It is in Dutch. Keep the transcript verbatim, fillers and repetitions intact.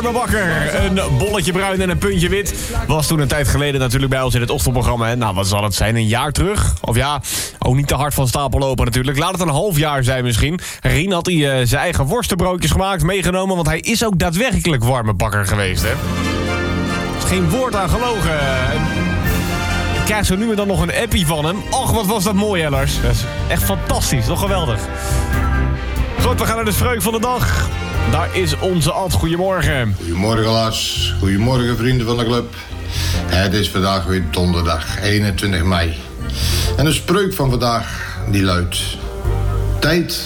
Bakker, een bolletje bruin en een puntje wit. Was toen een tijd geleden natuurlijk bij ons in het ochtendprogramma. Hè? Nou, wat zal het zijn? Een jaar terug? Of ja, ook niet te hard van stapel lopen natuurlijk. Laat het een half jaar zijn misschien. Rien had hij uh, zijn eigen worstenbroodjes gemaakt, meegenomen. Want hij is ook daadwerkelijk warme bakker geweest, hè? Er is geen woord aan gelogen. Ik krijg zo nu en dan nog een appie van hem. Och, wat was dat mooi, Ellers. Dat is echt fantastisch, toch geweldig. Goed, we gaan naar de spreuk van de dag. Daar is onze Ad. Goedemorgen. Goedemorgen Lars. Goedemorgen vrienden van de club. Het is vandaag weer donderdag, eenentwintig mei. En de spreuk van vandaag die luidt: tijd